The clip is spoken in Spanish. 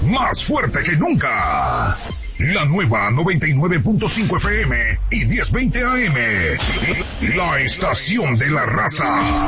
más fuerte que nunca. La nueva 99.5 FM y 1020 AM. La estación de la raza.